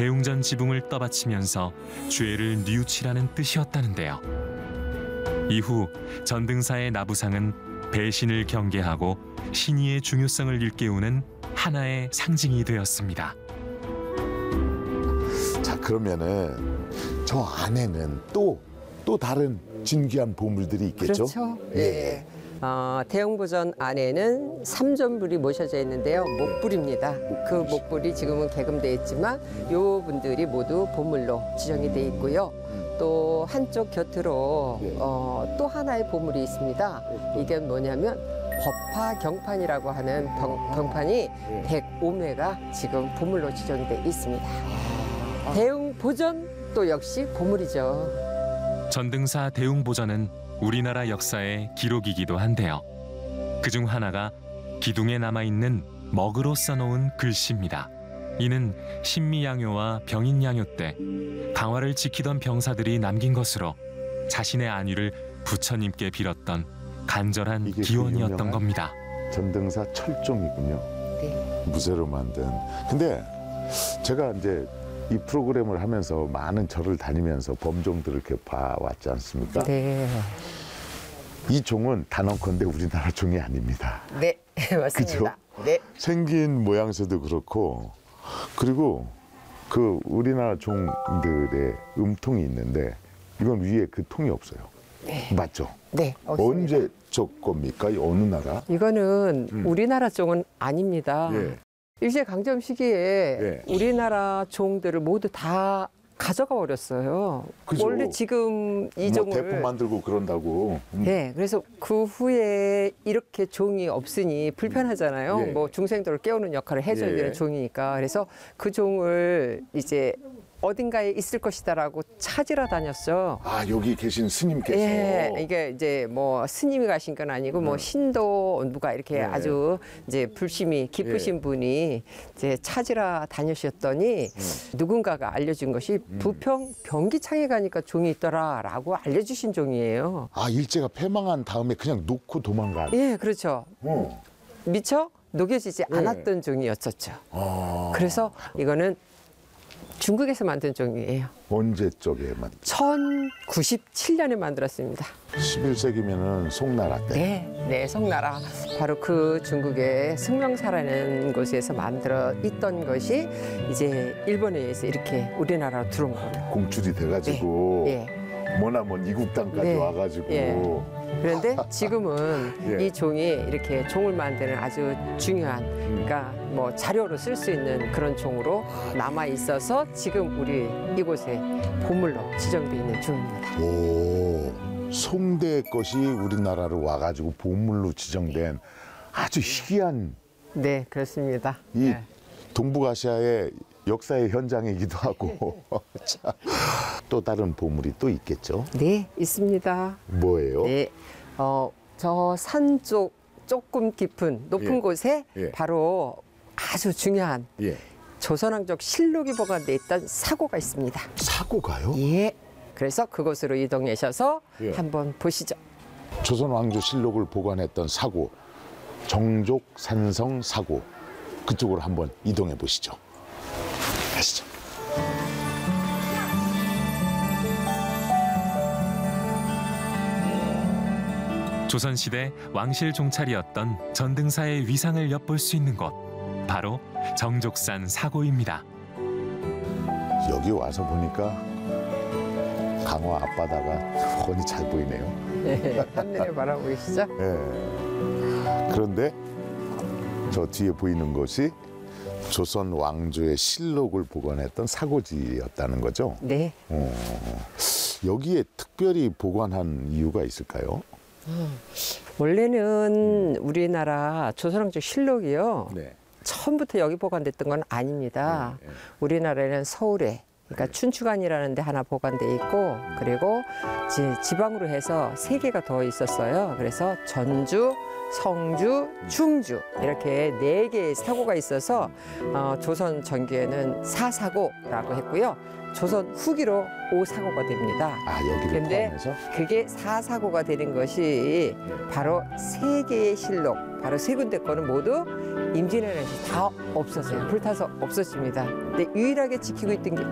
대웅전 지붕을 떠받치면서 죄를 뉘우치라는 뜻이었다는데요. 이후 전등사의 나부상은 배신을 경계하고 신의의 중요성을 일깨우는 하나의 상징이 되었습니다. 자, 그러면은 저 안에는 또 다른 진귀한 보물들이 있겠죠? 그렇죠. 예. 대웅보전 안에는 삼존불이 모셔져 있는데요. 목불입니다. 그 목불이 지금은 개금되어 있지만 요 분들이 모두 보물로 지정이 돼 있고요. 또 한쪽 곁으로 또 하나의 보물이 있습니다. 이게 뭐냐면 법화경판이라고 하는 경판이 105매가 지금 보물로 지정이 돼 있습니다. 대웅보전 또 역시 보물이죠. 전등사 대웅보전은 우리나라 역사의 기록이기도 한데요. 그중 하나가 기둥에 남아있는 먹으로 써놓은 글씨입니다. 이는 신미양요와 병인양요 때 강화를 지키던 병사들이 남긴 것으로 자신의 안위를 부처님께 빌었던 간절한 기원이었던 겁니다. 전등사 철종이군요. 네. 무쇠로 만든. 근데 제가 이제 이 프로그램을 하면서 많은 절을 다니면서 범종들을 이렇게 봐왔지 않습니까? 네. 이 종은 단언컨대 우리나라 종이 아닙니다. 네, 맞습니다. 그죠? 네. 생긴 모양새도 그렇고, 그리고 그 우리나라 종들의 음통이 있는데 이건 위에 그 통이 없어요. 네. 맞죠? 네. 없습니다. 언제 저 겁니까? 어느 나라? 이거는 우리나라 종은 아닙니다. 예. 일제강점 시기에 우리나라 종들을 모두 다 가져가 버렸어요. 그죠. 원래 지금 이 뭐 종을 대포 만들고 그런다고. 네, 그래서 그 후에 이렇게 종이 없으니 불편하잖아요. 예. 뭐 중생들을 깨우는 역할을 해줘야 예. 되는 종이니까. 그래서 그 종을 이제 어딘가에 있을 것이다라고 찾으러 다녔죠. 아, 여기 계신 스님께서. 예, 이게 이제 뭐 스님이 가신 건 아니고 뭐 신도 누가 이렇게 네. 아주 이제 불심이 깊으신 분이 이제 찾으러 다니셨더니 누군가가 알려준 것이 부평 병기창에 가니까 종이 있더라라고 알려주신 종이에요. 아, 일제가 패망한 다음에 그냥 놓고 도망간. 예, 그렇죠. 미처 녹여지지 않았던 종이었었죠. 그래서 이거는 중국에서 만든 종이에요. 언제 쪽에 1097년에 만들었습니다. 11세기면은 송나라 때. 네, 네, 송나라. 바로 그 중국의 승명사라는 곳에서 만들어 있던 것이 이제 일본에 의해서 이렇게 우리나라로 들어온 거예요. 공출이 돼가지고 예. 머나먼 이국 땅까지 네. 와가지고. 예. 그런데 지금은 예. 이 종이 이렇게 종을 만드는 아주 중요한, 그러니까 뭐 자료로 쓸 수 있는 그런 종으로 남아 있어서 지금 우리 이곳에 보물로 지정돼 있는 종입니다. 오, 송대 것이 우리나라로 와가지고 보물로 지정된 아주 희귀한 네, 그렇습니다. 이 네. 동북아시아의 역사의 현장이기도 하고. 자, 또 다른 보물이 또 있겠죠? 네, 있습니다. 뭐예요? 네, 저 산 쪽 조금 깊은 높은 예. 곳에 예. 바로 아주 중요한 예. 조선왕족 실록이 보관돼 있던 사고가 있습니다. 사고가요? 예. 그래서 그곳으로 이동하셔서 예. 한번 보시죠. 조선 왕조 실록을 보관했던 사고, 정족 산성 사고, 그쪽으로 한번 이동해 보시죠. 가시죠. 조선시대 왕실 종찰이었던 전등사의 위상을 엿볼 수 있는 곳, 바로 정족산 사고입니다. 여기 와서 보니까 강화 앞바다가 훤히 잘 보이네요. 네, 한눈에 바라보고 계시죠? 예. 그런데 저 뒤에 보이는 것이 조선 왕조의 실록을 보관했던 사고지였다는 거죠. 네. 여기에 특별히 보관한 이유가 있을까요? 원래는 우리나라 조선왕족 실록이요. 네. 처음부터 여기 보관됐던 건 아닙니다. 네, 네. 우리나라에는 서울에, 그러니까 춘추관이라는 데 하나 보관돼 있고, 그리고 지방으로 해서 3개가 더 있었어요. 그래서 전주, 성주, 충주 이렇게 4개의 사고가 있어서 조선 전기에는 사사고라고 했고요. 조선 후기로 5사고가 됩니다. 아, 여기를 근데 포함해서? 그게 4사고가 되는 것이 바로 세 개의 실록, 바로 세 군데 거는 모두 임진왜란에서 다 없어져요. 불타서 없어집니다. 근데 유일하게 지키고 있던 게